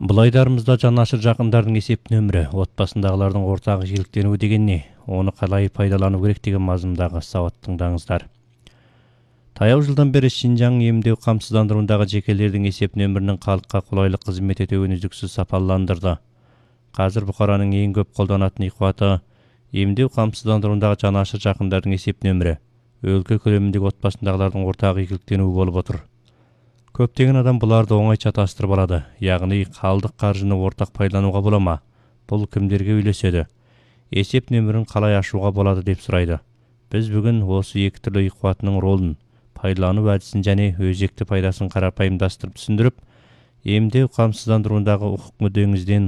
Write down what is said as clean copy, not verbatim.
Бұл айдарымызда жанашыр жақындардың есеп нөмірі, отбасындағылардың ортақ игіліктенуі деген не? Оны қалай пайдалану керек деген мазмұндағы сауат тыңдаңыздар. Таяу жылдан бері Шинжаң емдеу қамсыздандыруындағы жекелердің есеп нөмірінің халыққа қолайлы қызмет етуін үздіксіз сапаландырды. Қазір бұқараның ең көп қолданатын иқуаты емдеу қамсыздандыруындағы жанашыр жақындардың есеп нөмірі, өлкө көлеміндегі отбасындағылардың ортақ игіліктенуі болып отыр. Көптеген адам бұларды оңай шатастырып алады, яғни қалдық қаржыны ортақ пайдалануға бола ма? Бұл кімдерге үйлеседі? Есеп нөмірін қалай ашуға болады деп сұрайды. Біз бүгін осы екі түрлі иқуатының ролын, пайдалану әдісін және өзекті пайдасын қарапайымдастырып түсіндіріп, емдеу қамсыздандыруындағы құқық мүддеңізден